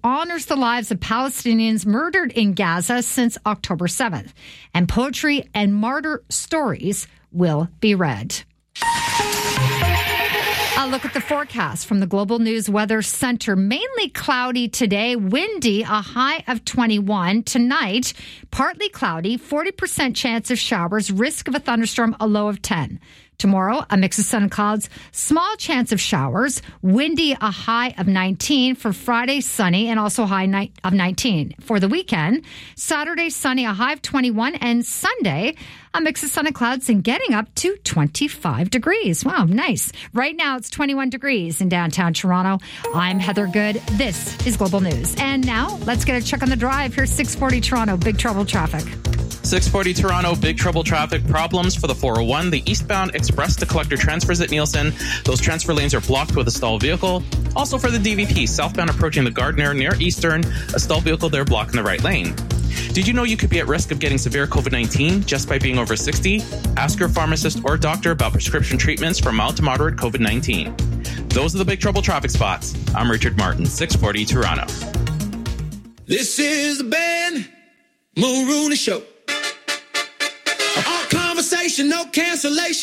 honors the lives of Palestinians murdered in Gaza since October 7th. And poetry and martyr stories will be read. A look at the forecast from the Global News Weather Center. Mainly cloudy today, windy, a high of 21. Tonight, partly cloudy, 40% chance of showers, risk of a thunderstorm, a low of 10. Tomorrow, a mix of sun and clouds, small chance of showers, windy, a high of 19. For Friday, sunny and also high of 19. For the weekend, Saturday, sunny, a high of 21. And Sunday, a mix of sun and clouds and getting up to 25 degrees. Wow, nice. Right now, it's 21 degrees in downtown Toronto. I'm Heather Good. This is Global News. And now, let's get a check on the drive. Here's 640 Toronto, big trouble traffic. 640 Toronto, big trouble traffic problems for the 401. The eastbound express to collector transfers at Nielsen. Those transfer lanes are blocked with a stalled vehicle. Also for the DVP, southbound approaching the Gardner near Eastern, a stalled vehicle there blocking the right lane. Did you know you could be at risk of getting severe COVID-19 just by being over 60? Ask your pharmacist or doctor about prescription treatments for mild to moderate COVID-19. Those are the big trouble traffic spots. I'm Richard Martin, 640 Toronto. This is the Ben Mulrooney Show. All conversation, no cancellation.